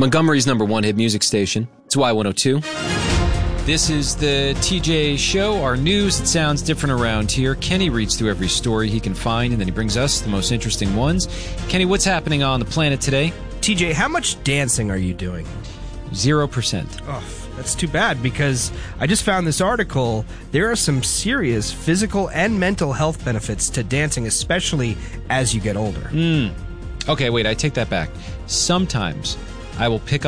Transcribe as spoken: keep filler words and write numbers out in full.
Montgomery's number one hit music station. It's Y one oh two. This is the T J Show, our news that sounds different around here. Kenny reads through every story he can find, and then he brings us the most interesting ones. Kenny, what's happening on the planet today? T J, how much dancing are you doing? Zero percent. Oh, that's too bad, because I just found this article. There are some serious physical and mental health benefits to dancing, especially as you get older. Mm. Okay, wait, I take that back. Sometimes I will pick up